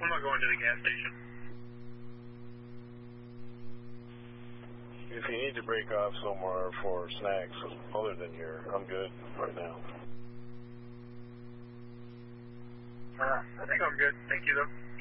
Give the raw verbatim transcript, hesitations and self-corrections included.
I'm not going to the gas station. If you need to break off somewhere for snacks other than here, I'm good right now. Uh, I think I'm good. Thank you, though.